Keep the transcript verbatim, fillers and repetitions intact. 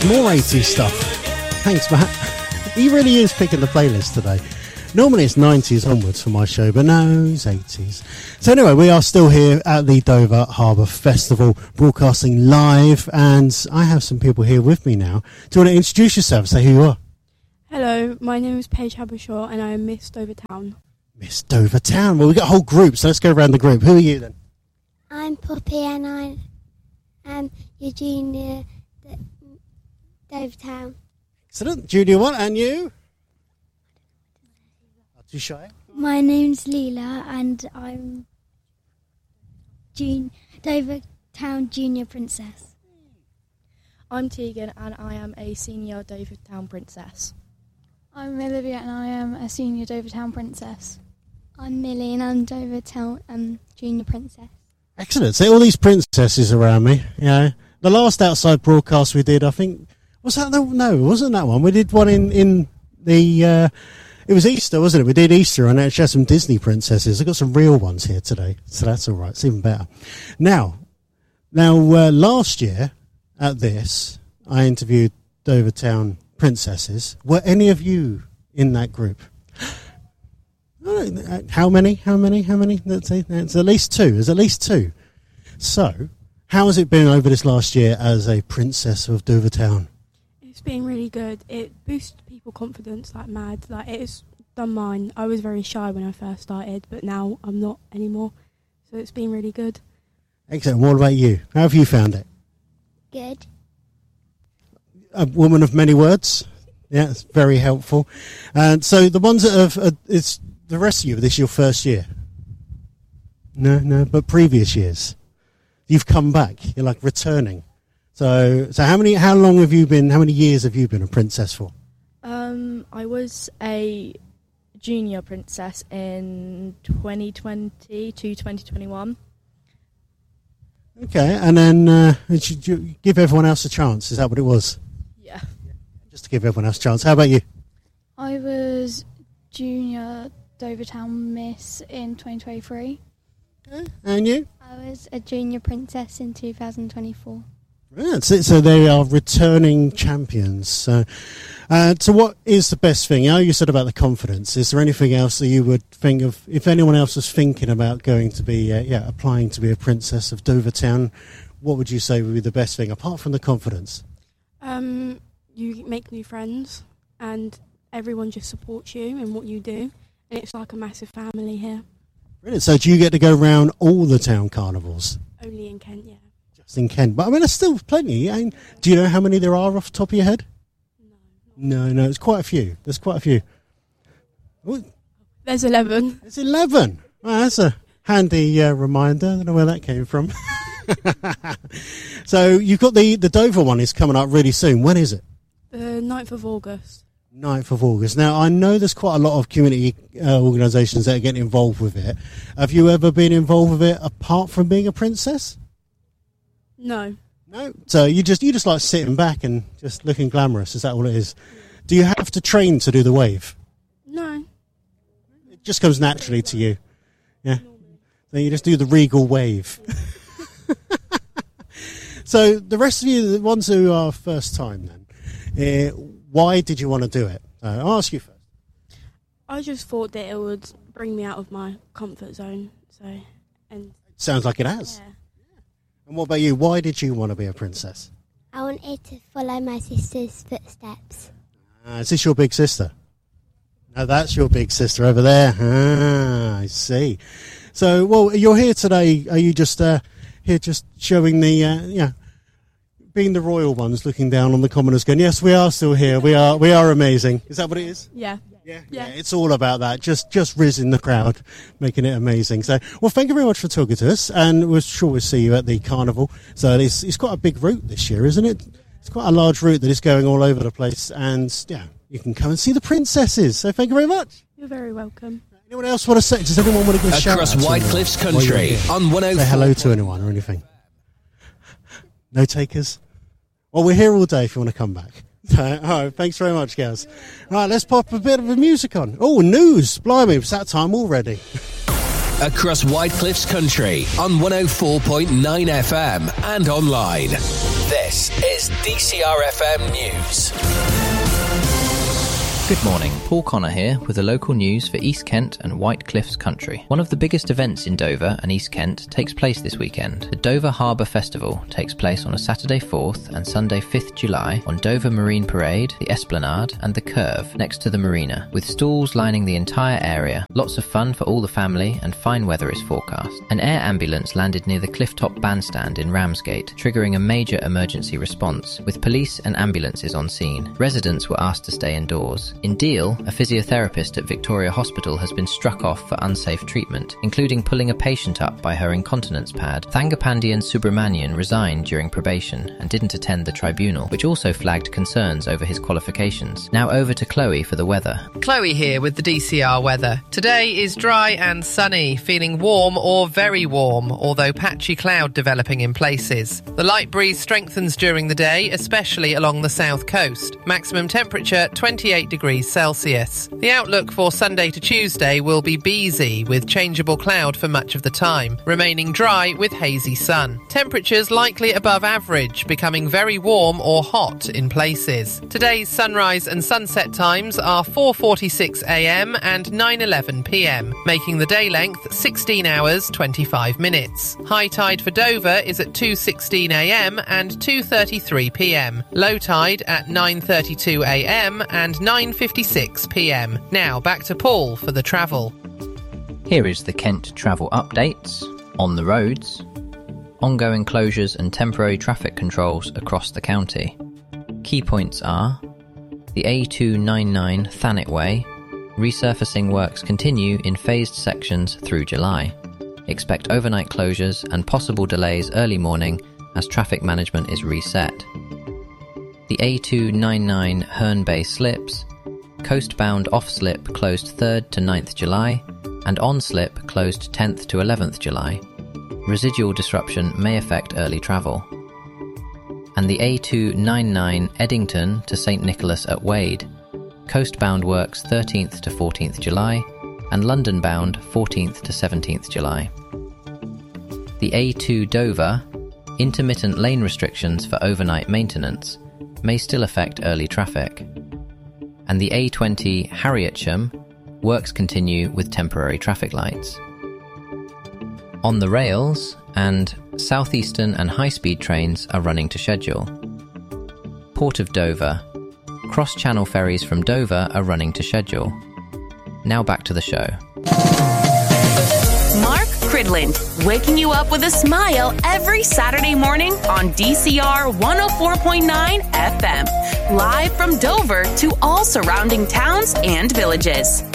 eighties, more eighties stuff. Thanks, Matt. He really is picking the playlist today. Normally it's nineties onwards for my show, but no, it's eighties. So anyway, we are still here at the Dover Harbour Festival, broadcasting live, and I have some people here with me now. Do you want to introduce yourself? Say who you are. Hello, my name is Paige Habershaw, and I am Miss Dover Town. Miss Dover Town. Well, we've got a whole group, so let's go around the group. Who are you then? I'm Poppy, and I'm um, Eugenia Dover Town. Excellent. Junior one, and you? Not too shy. My name's Leela, and I'm June, Dover Town Junior Princess. I'm Tegan, and I am a senior Dover Town Princess. I'm Olivia, and I am a senior Dover Town Princess. I'm Millie, and I'm Dover Town um, Junior Princess. Excellent. So all these princesses around me. You know, the last outside broadcast we did, I think, was that the, no, it wasn't that one. We did one in in the. Uh, it was Easter, wasn't it? We did Easter, and actually had some Disney princesses. I've got some real ones here today, so that's all right. It's even better. Now, now uh, last year at this, I interviewed Dover Town princesses. Were any of you in that group? How many? How many? How many? Let's say it's at least two. There's at least two. So, how has it been over this last year as a princess of Dover Town? It's been really good. It boosts people's confidence like mad. Like, it's done mine. I was very shy when I first started, but now I'm not anymore. So it's been really good. Excellent. What about you? How have you found it? Good. A woman of many words. Yeah, it's very helpful. And so the ones that have, uh, it's the rest of you, this is your first year? No, no, but previous years. You've come back. You're like returning. So, so how many, how long have you been, how many years have you been a princess for? Um, I was a junior princess in twenty twenty to twenty twenty-one. Okay, and then uh, should you give everyone else a chance? Is that what it was? Yeah. Just to give everyone else a chance. How about you? I was junior Dover Town Miss in twenty twenty-three. Okay. And you? I was a Junior Princess in two thousand twenty-four. Right, so, so they are returning champions. So, uh, so what is the best thing? I know you said about the confidence. Is there anything else that you would think of, if anyone else was thinking about going to be, uh, yeah, applying to be a princess of Dover Town, what would you say would be the best thing, apart from the confidence? Um, you make new friends, and everyone just supports you in what you do, and it's like a massive family here. Brilliant. So do you get to go around all the town carnivals? Only in Kent, yeah. Just in Kent. But I mean, there's still plenty. I mean, do you know how many there are off the top of your head? No. No, no, it's quite a few. There's quite a few. Ooh, There's eleven. it's eleven. Well, that's a handy uh, reminder. I don't know where that came from. So you've got the, the Dover one is coming up really soon. When is it? The ninth of August. ninth of August. Now, I know there's quite a lot of community uh, organisations that are getting involved with it. Have you ever been involved with it apart from being a princess? No. No. So you just you just like sitting back and just looking glamorous. Is that all it is? Do you have to train to do the wave? No. It just comes naturally to you. Yeah. Then you just do the regal wave. So the rest of you, the ones who are first time then, uh, why did you want to do it? Uh, I'll ask you first. I just thought that it would bring me out of my comfort zone. So, and Sounds like it has. yeah. And what about you? Why did you want to be a princess? I wanted to follow my sister's footsteps. Uh, is this your big sister? No, that's your big sister over there. Ah, I see. So, well, you're here today. Are you just uh, here just showing the, uh, yeah, being the royal ones looking down on the commoners going, yes, we are still here. We are we are amazing. Is that what it is? Yeah. Yeah, Yeah. yeah, it's all about that. Just, just rizzing the crowd, making it amazing. So, well, thank you very much for talking to us, and we're sure we'll see you at the carnival. So, it's it's quite a big route this year, isn't it? It's quite a large route that is going all over the place, and yeah, you can come and see the princesses. So, thank you very much. You're very welcome. Anyone else want to say? Does anyone want to give a shout out Across to White anyone Cliffs while you're Country here? on one oh four. Say hello to anyone or anything. No takers. Well, we're here all day if you want to come back. All right, thanks very much, guys. All right, let's pop a bit of the music on. Oh, news. Blimey, it's that time already. across Whitecliffs country on one oh four point nine F M and online. This is D C R F M News. Good morning, Paul Connor here with the local news for East Kent and Whitecliffs country. One of the biggest events in Dover and East Kent takes place this weekend. The Dover Harbour Festival takes place on a Saturday fourth and Sunday fifth July on Dover Marine Parade, the Esplanade and the Curve next to the marina, with stalls lining the entire area. Lots of fun for all the family and fine weather is forecast. An air ambulance landed near the Clifftop Bandstand in Ramsgate, triggering a major emergency response, with police and ambulances on scene. Residents were asked to stay indoors. In Deal, a physiotherapist at Victoria Hospital has been struck off for unsafe treatment, including pulling a patient up by her incontinence pad. Thangapandian Subramanian resigned during probation and didn't attend the tribunal, which also flagged concerns over his qualifications. Now over to Chloe for the weather. Chloe here with the D C R weather. Today is dry and sunny, feeling warm or very warm, although patchy cloud developing in places. The light breeze strengthens during the day, especially along the south coast. Maximum temperature twenty-eight degrees Celsius. The outlook for Sunday to Tuesday will be breezy with changeable cloud for much of the time, remaining dry with hazy sun. Temperatures likely above average, becoming very warm or hot in places. Today's sunrise and sunset times are four forty-six a m and nine eleven p m, making the day length sixteen hours twenty-five minutes. High tide for Dover is at two sixteen a m and two thirty-three p m. Low tide at nine thirty-two a m and nine fifty-six p m. Now back to Paul for the travel. Here is the Kent travel updates. On the roads, ongoing closures and temporary traffic controls across the county. Key points are the A two ninety-nine Thanet Way. Resurfacing works continue in phased sections through July. Expect overnight closures and possible delays early morning as traffic management is reset. The A two ninety-nine Herne Bay Slips. Coastbound off-slip closed third to ninth July, and on-slip closed tenth to eleventh July. Residual disruption may affect early travel. And the A two ninety-nine Eddington to Saint Nicholas at Wade. Coastbound works thirteenth to fourteenth July, and London-bound fourteenth to seventeenth July. The A two Dover, intermittent lane restrictions for overnight maintenance, may still affect early traffic. And the A twenty Harrietsham, works continue with temporary traffic lights. On the rails, and southeastern and high-speed trains are running to schedule. Port of Dover, cross-channel ferries from Dover are running to schedule. Now back to the show. Mark Cridland, waking you up with a smile every Saturday morning on D C R one oh four point nine F M. Live from Dover to all surrounding towns and villages.